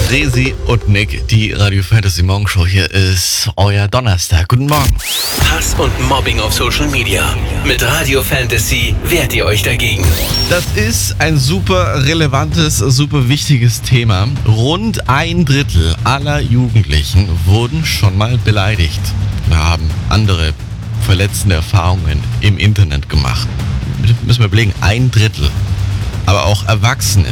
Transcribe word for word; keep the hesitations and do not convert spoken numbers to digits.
Resi und Nick, die Radio Fantasy Morgenshow. Hier ist euer Donnerstag. Guten Morgen. Hass und Mobbing auf Social Media. Mit Radio Fantasy wehrt ihr euch dagegen. Das ist ein super relevantes, super wichtiges Thema. Rund ein Drittel aller Jugendlichen wurden schon mal beleidigt. Wir haben andere verletzende Erfahrungen im Internet gemacht. Müssen wir überlegen, ein Drittel. Aber auch Erwachsene